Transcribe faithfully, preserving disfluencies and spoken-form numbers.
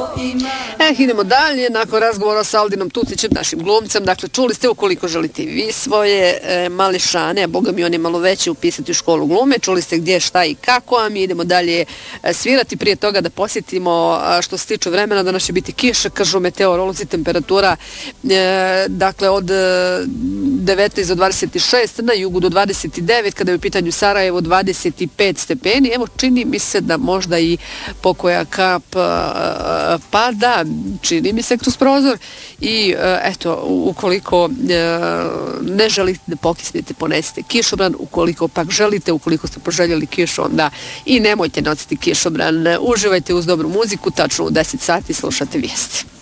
E, idemo dalje, nakon razgovora sa Aldinom Tucićem, našim glumcem. Dakle, čuli ste, ukoliko želite vi svoje e, mališane, a boga mi one malo veće, upisati u školu glume, čuli ste gdje, šta i kako, a mi idemo dalje e, svirati. Prije toga da posjetimo a, što se tiče vremena, da će biti kiša, kažu meteorolozi, temperatura e, dakle od devetnaest do dvadeset šest, na jugu do dvadeset devet, kada je u pitanju Sarajevo dvadeset pet stepeni. Evo, čini mi se da možda i pokoja kap a, pada, čini mi se kroz prozor i eto, ukoliko ne želite da pokisnete, ponesite kišobran, ukoliko pak želite, ukoliko ste poželjeli kišu, onda i nemojte nositi kišobran. Uživajte uz dobru muziku, tačno u deset sati slušate vijesti.